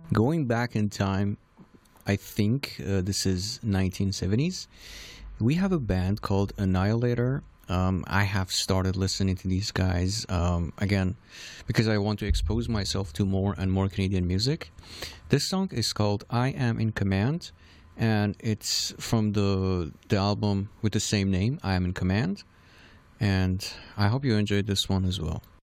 Going back in time, I think this is 1970s. We have a band called Annihilator. I have started listening to these guys again because I want to expose myself to more and more Canadian music. This song is called "I Am in Command," and it's from the album with the same name, "I Am in Command." And I hope you enjoyed this one as well.